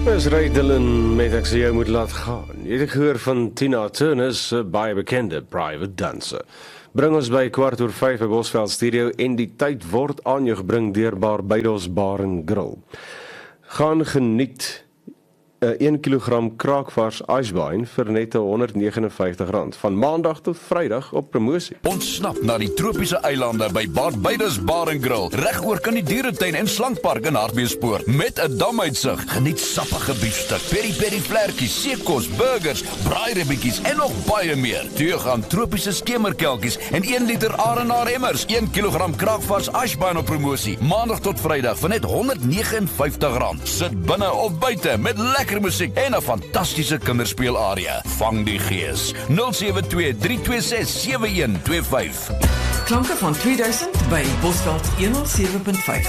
Dis Ray Dillon met ek sê jy moet laat gaan. Jy het gehoor van Tina Turner se baie bekende Private Dancer. Bring ons by 4:15 by Bosveld Studio en die tyd word aan jou gebring deur Barbados Bar and Grill. Gaan geniet 1 kilogram kraakvars icebine vir net R159 van maandag tot Vrydag op promosie. Ontsnap na die tropiese eilande by Barbados Bar and Grill, reg oor kan die dieretuin en slankpark in Hartbeespoort met 'n damuitsig. Geniet sappige biefstuk, peri-peri vlekkies, seekos, burgers, braairibbietjies en nog baie meer. Teug aan tropiese skemerkelkies en 1 liter Arenaar emmers, 1 kilogram kraakvars icebine op promosie, maandag tot Vrydag vir net R159. Sit binne of buite met lekker musiek en 'n fantastiese kinderspeelarea. Vang die gees. 072-326-7125. Klanke van 2000 by Bosveld 107.5.